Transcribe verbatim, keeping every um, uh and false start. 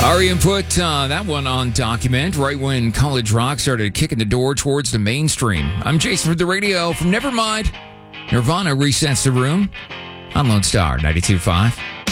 R E M put uh, that one on document right when college rock started kicking the door towards the mainstream. I'm Jason for the radio from Nevermind. Nirvana resets the room on Lone Star ninety-two point five.